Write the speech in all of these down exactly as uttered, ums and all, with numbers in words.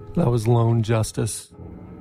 That was Lone Justice.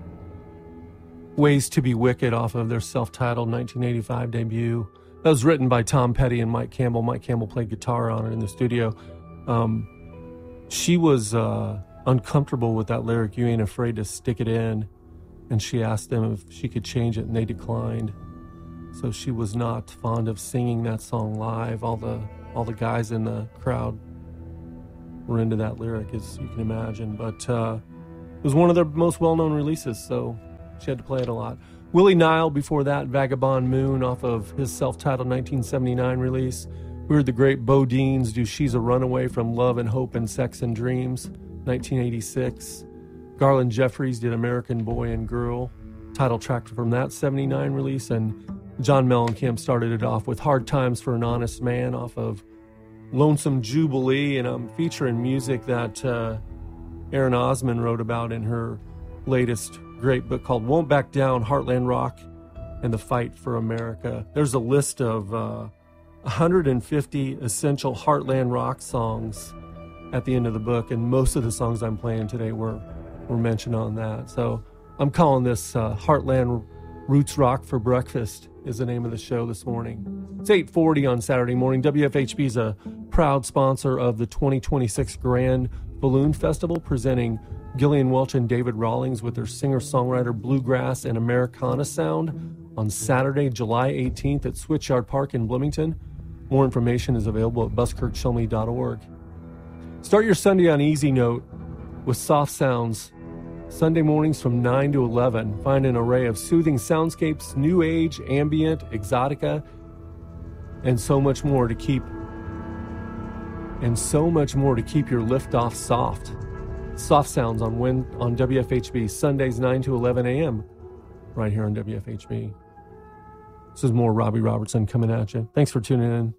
Ways to be Wicked off of their self-titled nineteen eighty-five debut. That was written by Tom Petty and Mike Campbell. Mike Campbell played guitar on it in the studio. Um, she was uh, uncomfortable with that lyric, "You ain't afraid to stick it in." And she asked them if she could change it, and they declined. So she was not fond of singing that song live. All the all the guys in the crowd were into that lyric, as you can imagine. But uh, it was one of their most well-known releases, so she had to play it a lot. Willie Nile, before that, Vagabond Moon, off of his self-titled nineteen seventy-nine release. We heard the great Bo Deans do She's a Runaway from Love and Hope and Sex and Dreams, nineteen eighty-six. Garland Jeffries did American Boy and Girl, title track from that seventy-nine release. And John Mellencamp started it off with Hard Times for an Honest Man off of Lonesome Jubilee. And I'm featuring music that uh, Erin Osmond wrote about in her latest great book called Won't Back Down, Heartland Rock and the Fight for America. There's a list of uh, one hundred fifty essential Heartland rock songs at the end of the book, and most of the songs I'm playing today were, were mentioned on that. So I'm calling this uh, Heartland Roots Rock for Breakfast is the name of the show this morning. It's eight forty on Saturday morning. W F H B is a proud sponsor of the twenty twenty-six Grand Balloon Festival, presenting Gillian Welch and David Rawlings with their singer-songwriter bluegrass and Americana sound on Saturday, July eighteenth at Switchyard Park in Bloomington. More information is available at buskirk shumley dot org. Start your Sunday on easy note with soft sounds. Sunday mornings from nine to eleven. Find an array of soothing soundscapes, new age, ambient, exotica, and so much more to keep and so much more to keep your liftoff soft. Soft Sounds on when, on W F H B, Sundays nine to eleven a.m. right here on W F H B. This is more Robbie Robertson coming at you. Thanks for tuning in.